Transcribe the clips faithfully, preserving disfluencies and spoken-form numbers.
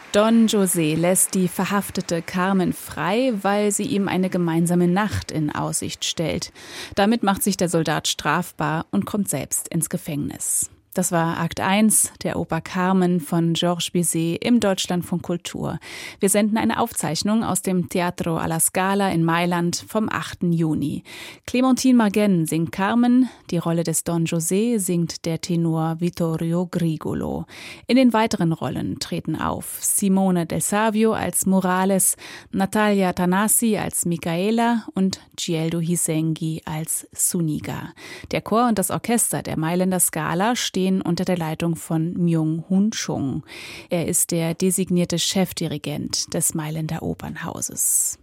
Don José lässt die verhaftete Carmen frei, weil sie ihm eine gemeinsame Nacht in Aussicht stellt. Damit macht sich der Soldat strafbar und kommt selbst ins Gefängnis. Das war Akt eins der Oper Carmen von Georges Bizet im Deutschlandfunk Kultur. Wir senden eine Aufzeichnung aus dem Teatro alla Scala in Mailand vom achten Juni. Clémentine Marguenne singt Carmen, die Rolle des Don José singt der Tenor Vittorio Grigolo. In den weiteren Rollen treten auf Simone Del Savio als Morales, Natalia Tanasi als Micaela und Gieldo Hisenghi als Zuniga. Der Chor und das Orchester der Mailänder Scala stehen unter der Leitung von Myung-Hun Chung. Er ist der designierte Chefdirigent des Mailänder Opernhauses.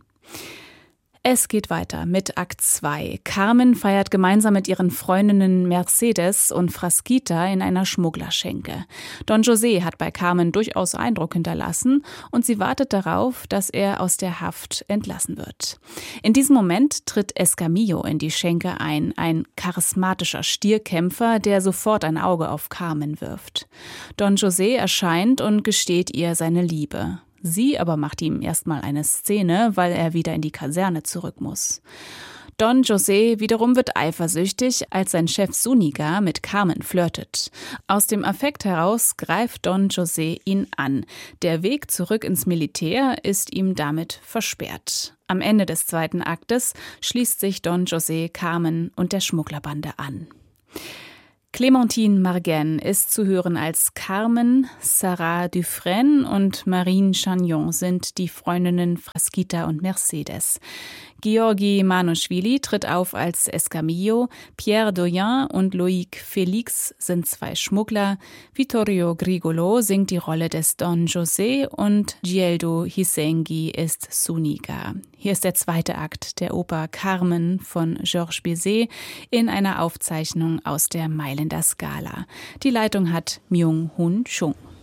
Es geht weiter mit Akt zwei. Carmen feiert gemeinsam mit ihren Freundinnen Mercedes und Frasquita in einer Schmugglerschenke. Don José hat bei Carmen durchaus Eindruck hinterlassen und sie wartet darauf, dass er aus der Haft entlassen wird. In diesem Moment tritt Escamillo in die Schenke ein, ein charismatischer Stierkämpfer, der sofort ein Auge auf Carmen wirft. Don José erscheint und gesteht ihr seine Liebe. Sie aber macht ihm erstmal eine Szene, weil er wieder in die Kaserne zurück muss. Don José wiederum wird eifersüchtig, als sein Chef Zuniga mit Carmen flirtet. Aus dem Affekt heraus greift Don José ihn an. Der Weg zurück ins Militär ist ihm damit versperrt. Am Ende des zweiten Aktes schließt sich Don José Carmen und der Schmugglerbande an. Clémentine Marguenne ist zu hören als Carmen, Sarah Dufresne und Marine Chagnon sind die Freundinnen Frasquita und Mercedes. Georgi Manoschwili tritt auf als Escamillo, Pierre Doyen und Loïc Félix sind zwei Schmuggler, Vittorio Grigolo singt die Rolle des Don José und Gieldo Hisenghi ist Zuniga. Hier ist der zweite Akt der Oper Carmen von Georges Bizet in einer Aufzeichnung aus der Mailänder Scala. Die Leitung hat Myung-Hun Chung.